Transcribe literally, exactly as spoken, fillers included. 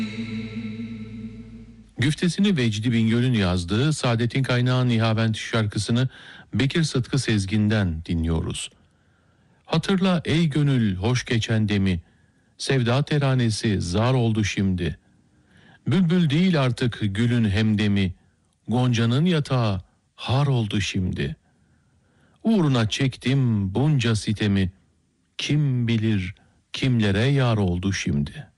Güftesini Vecdi Bingöl'ün yazdığı Saadet'in Kaynağı Nihavent şarkısını Bekir Sıtkı Sezgin'den dinliyoruz. Hatırla ey gönül hoş geçen demi, sevda teranesi zar oldu şimdi. Bülbül değil artık gülün hemdemi, goncanın yatağı har oldu şimdi. Uğruna çektim bunca sitemi, kim bilir kimlere yar oldu şimdi.''